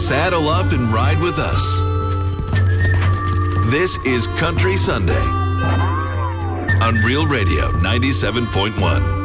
Saddle up and ride with us. This is Country Sunday on Real Radio 97.1.